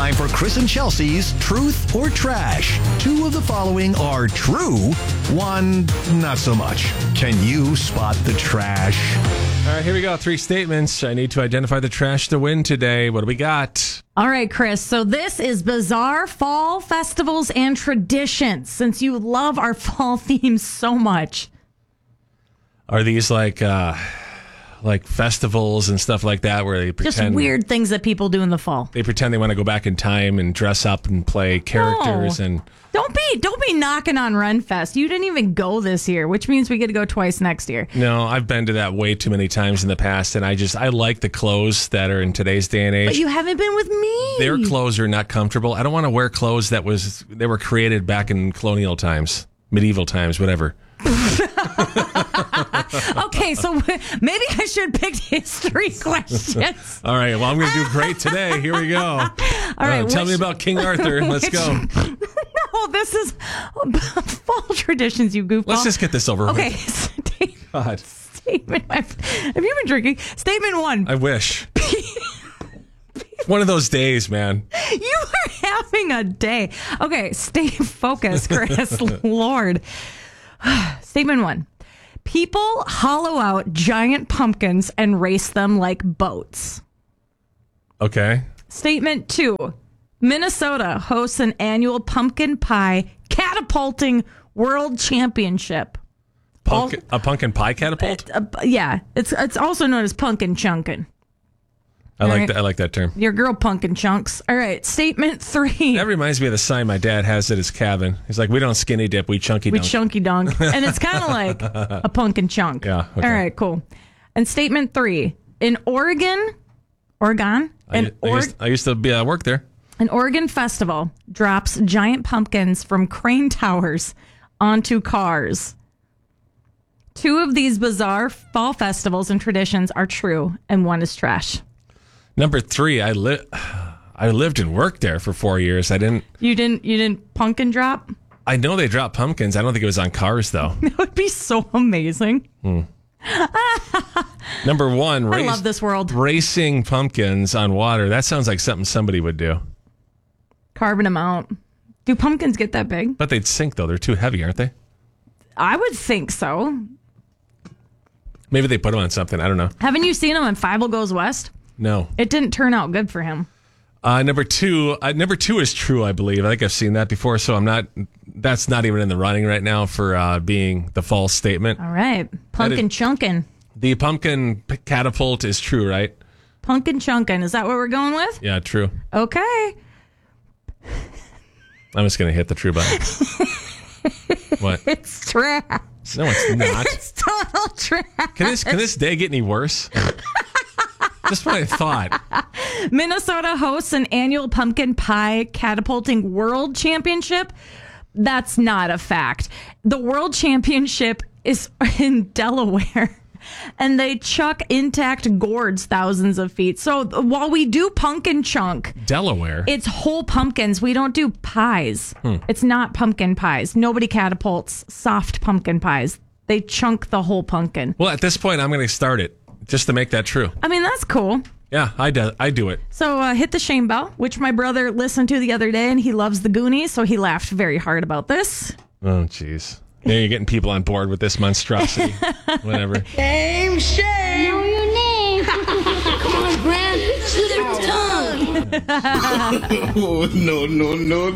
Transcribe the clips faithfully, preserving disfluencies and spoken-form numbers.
time for Chris and Chelsea's Truth or Trash. Two of the following are true, one not so much. Can you spot the trash? All right, here we go. Three statements. I need to identify the trash to win today. What do we got? All right, Chris. So this is bizarre fall festivals and traditions, since you love our fall themes so much. Are these like uh, like festivals and stuff like that where they pretend... Just weird things that people do in the fall. They pretend they want to go back in time and dress up and play characters. No. and Don't be don't be knocking on Runfest. You didn't even go this year, which means we get to go twice next year. No, I've been to that way too many times in the past, and I just I like the clothes that are in today's day and age. But you haven't been with me. Their clothes are not comfortable. I don't want to wear clothes that was they were created back in colonial times, medieval times, whatever. Okay, so maybe I should pick history questions. All right, well, I'm going to do great today. Here we go. All right, uh, tell which- me about King Arthur. Let's which- go. No, this is fall traditions, you goofball. Let's just get this over Okay, with. statement, God, statement. Have you been drinking? Statement one. I wish. One of those days, man. You are having a day. Okay, stay focused, Chris. Lord. Statement one. People hollow out giant pumpkins and race them like boats. Okay. Statement two. Minnesota hosts an annual pumpkin pie catapulting world championship. Pumpkin, a pumpkin pie catapult? Uh, yeah, it's it's also known as pumpkin chunkin'. I like right. that. I like that term. Your girl pumpkin chunks. All right, statement three. That reminds me of the sign my dad has at his cabin. He's like, we don't skinny dip, we chunky We dunk. chunky dunk. And it's kind of like a pumpkin chunk. Yeah, okay. All right, cool. And statement three. In Oregon, Oregon, I, an, I, or, used, I used to be, uh, work there. an Oregon festival drops giant pumpkins from crane towers onto cars. Two of these bizarre fall festivals and traditions are true, and one is trash. Number three, I li- I lived and worked there for four years. I didn't. You didn't you didn't pumpkin drop? I know they dropped pumpkins. I don't think it was on cars though. That would be so amazing. Number one, I race, love this world. racing pumpkins on water. That sounds like something somebody would do. Carving them out. Do pumpkins get that big? But they'd sink though. They're too heavy, aren't they? I would think so. Maybe they put them on something. I don't know. Haven't you seen him on Fievel Goes West? No. It didn't turn out good for him. Uh, number two, uh, number two is true. I believe. I think I've seen that before. So I'm not. That's not even in the running right now for uh, being the false statement. All right. Pumpkin is- chunkin'. The pumpkin p- catapult is true, right? Pumpkin chunkin'. Is that what we're going with? Yeah, true. Okay. I'm just gonna hit the true button. What? It's trash. No, it's not. It's total trash. Can this can this day get any worse? Just what I thought. Minnesota hosts an annual pumpkin pie catapulting world championship. That's not a fact. The world championship is in Delaware, and they chuck intact gourds thousands of feet. So while we do pumpkin chunk, Delaware. it's whole pumpkins. We don't do pies. It's not pumpkin pies. Nobody catapults soft pumpkin pies. They chunk the whole pumpkin. Well, at this point, I'm going to start it just to make that true. I mean, that's cool. Yeah, I do. I do it. So uh, hit the shame bell, which my brother listened to the other day, and he loves the Goonies, so he laughed very hard about this. Oh, jeez. Yeah, you're getting people on board with this monstrosity. Whatever. Name, shame. Know your name. Come on, Gran. Slither tongue. Oh, no, no, no,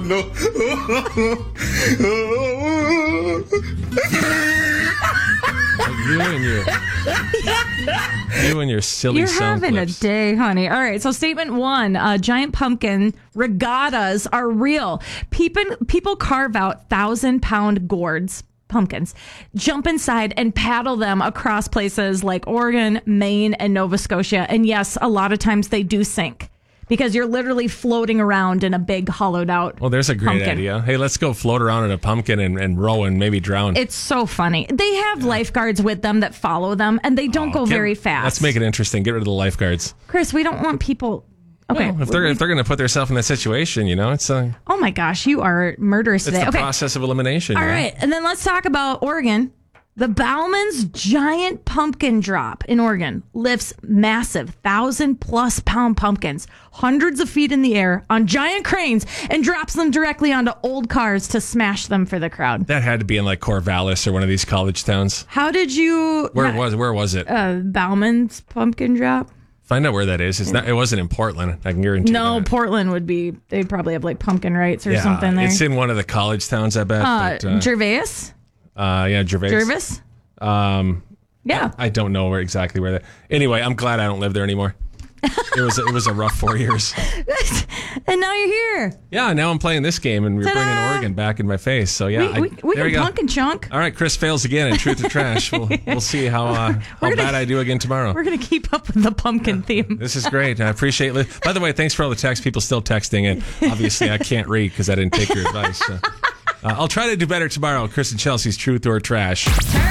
no. You and your, you and your silly You're sound having clips. a day, honey. All right, so statement one, uh, giant pumpkin regattas are real. People, people carve out thousand-pound gourds, pumpkins, jump inside and paddle them across places like Oregon, Maine, and Nova Scotia. And yes, a lot of times they do sink because you're literally floating around in a big hollowed out Well, there's a great pumpkin. idea. Hey, let's go float around in a pumpkin and, and row and maybe drown. It's so funny. They have lifeguards with them that follow them, and they don't go Get- very fast. Let's make it interesting. Get rid of the lifeguards. Chris, we don't want people... Okay. Well, if they're if they're going to put themselves in that situation, you know, it's a Oh my gosh, you are murderous it's today. the Okay. process of elimination. All you know? right. And then let's talk about Oregon. The Bauman's giant pumpkin drop in Oregon lifts massive thousand plus pound pumpkins hundreds of feet in the air on giant cranes and drops them directly onto old cars to smash them for the crowd. That had to be in like Corvallis or one of these college towns. How did you... Where was where was it? Uh, Bauman's pumpkin drop? Find out where that is. It's not. It wasn't in Portland. I can guarantee. No, that. Portland would be... They'd probably have like pumpkin rights or yeah, something there. It's in one of the college towns, I bet. Uh, but, uh, Gervais? uh, yeah, Gervais. Jervis? Um, Yeah. I don't know where exactly where that. Anyway, I'm glad I don't live there anymore. It was it was a rough four years. And now you're here. Yeah, now I'm playing this game, and we're Ta-da! bringing Oregon back in my face. So yeah, we we, I, we there can we go. punk and chunk. All right, Chris fails again in Truth or Trash. We'll, we'll see how uh, how gonna- bad I do again tomorrow. We're going to keep up with the pumpkin theme. This is great. I appreciate it. By the way, thanks for all the texts. People still texting, and obviously I can't read because I didn't take your advice. So. Uh, I'll try to do better tomorrow. Chris and Chelsea's Truth or Trash.